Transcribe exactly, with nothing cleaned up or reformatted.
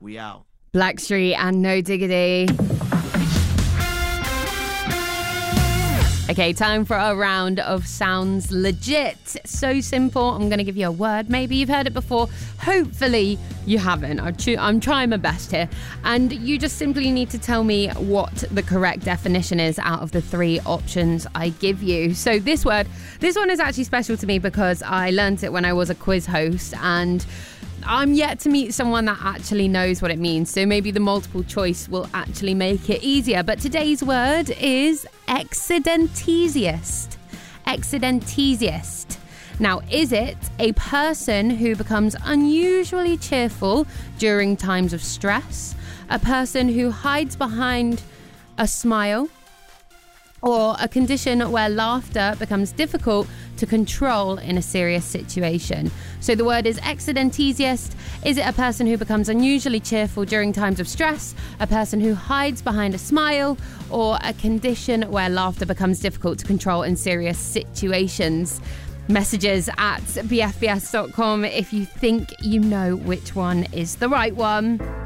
We out. Blackstreet and No Diggity. Okay, time for a round of Sounds Legit. So simple. I'm going to give you a word. Maybe you've heard it before. Hopefully you haven't. I'm, tr- I'm trying my best here. And you just simply need to tell me what the correct definition is out of the three options I give you. So this word, this one is actually special to me because I learned it when I was a quiz host, and I'm yet to meet someone that actually knows what it means, so maybe the multiple choice will actually make it easier. But today's word is excedentesiast. Excedentesiast. Now, is it a person who becomes unusually cheerful during times of stress, a person who hides behind a smile, or a condition where laughter becomes difficult to control in a serious situation? So the word is excedentesiast. Is it a person who becomes unusually cheerful during times of stress, a person who hides behind a smile, or a condition where laughter becomes difficult to control in serious situations? Messages at b f b s dot com if you think you know which one is the right one.